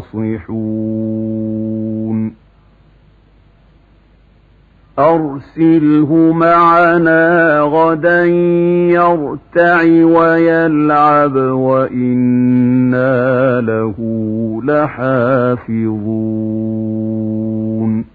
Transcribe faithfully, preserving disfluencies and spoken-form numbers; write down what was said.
نَاصِحُونَ أَرْسِلْهُ مَعَنَا غَدًا يَرْتَعِ وَيَلْعَبْ وَإِنَّا لَهُ لَحَافِظُونَ